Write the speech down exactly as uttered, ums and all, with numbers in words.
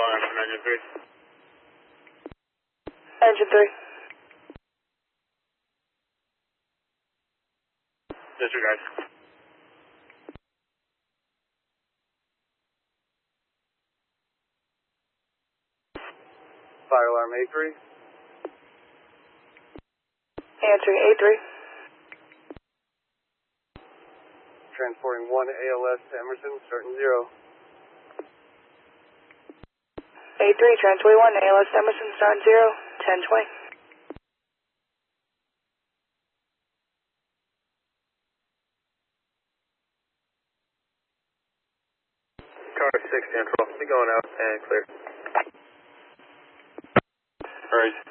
line from engine three. Engine three. Disregard. Fire alarm A three. Answering A three. Transporting one A L S to Emerson, starting zero. A three, transporting one, A L S Emerson, starting zero, ten twenty. Car six, control. Be going out and clear. Alright.